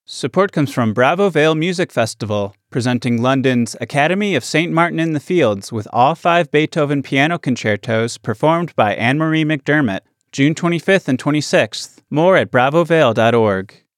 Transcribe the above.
Support comes from Bravo Vale Music Festival, presenting London's Academy of St. Martin in the Fields with all 5 Beethoven piano concertos performed by Anne-Marie McDermott, June 25th and 26th. More at bravovale.org.